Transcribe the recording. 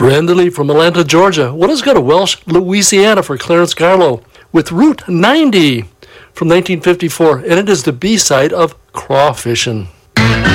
Brenda Lee from Atlanta, Georgia. What is good? Welsh, Louisiana for Clarence Garlow with Route 90 from 1954, and it is the B-side of Crawfishin'.